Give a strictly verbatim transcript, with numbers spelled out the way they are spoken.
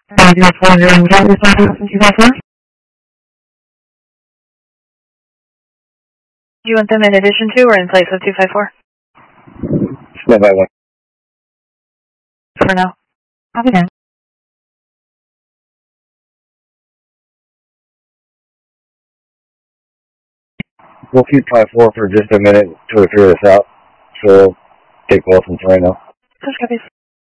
zero four zero, what is that, two five four? Do you want them in addition to or in place of two five four? Stand by one. For now. Copy that. We'll keep five four for just a minute to figure this out. So we'll take Wilson's right now. Push copies.